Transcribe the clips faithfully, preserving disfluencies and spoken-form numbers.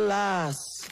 jelas.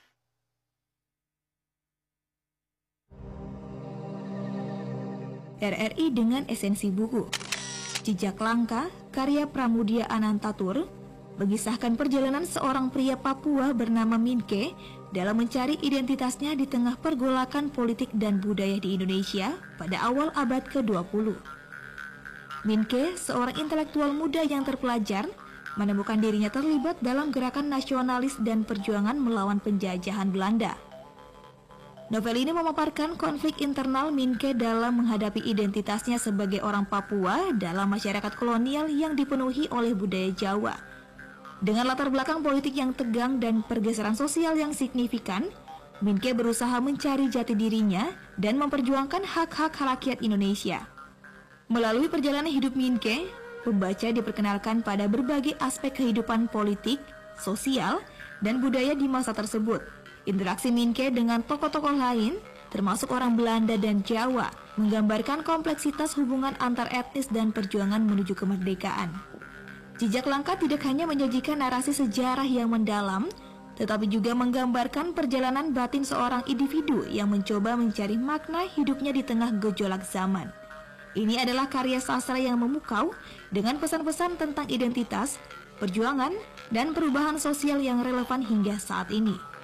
R R I dengan esensi buku. Jejak Langka, karya Pramudia Anantatur, mengisahkan perjalanan seorang pria Papua bernama Minke dalam mencari identitasnya di tengah pergolakan politik dan budaya di Indonesia pada awal abad ke dua puluh. Minke, seorang intelektual muda yang terpelajar, menemukan dirinya terlibat dalam gerakan nasionalis dan perjuangan melawan penjajahan Belanda. Novel ini memaparkan konflik internal Minke dalam menghadapi identitasnya sebagai orang Papua dalam masyarakat kolonial yang dipenuhi oleh budaya Jawa. Dengan latar belakang politik yang tegang dan pergeseran sosial yang signifikan, Minke berusaha mencari jati dirinya dan memperjuangkan hak-hak rakyat Indonesia. Melalui perjalanan hidup Minke, pembaca diperkenalkan pada berbagai aspek kehidupan politik, sosial, dan budaya di masa tersebut. Interaksi Minke dengan tokoh-tokoh lain, termasuk orang Belanda dan Jawa, menggambarkan kompleksitas hubungan antar etnis dan perjuangan menuju kemerdekaan. Jejak Langka tidak hanya menyajikan narasi sejarah yang mendalam, tetapi juga menggambarkan perjalanan batin seorang individu yang mencoba mencari makna hidupnya di tengah gejolak zaman. Ini adalah karya sastra yang memukau dengan pesan-pesan tentang identitas, perjuangan, dan perubahan sosial yang relevan hingga saat ini.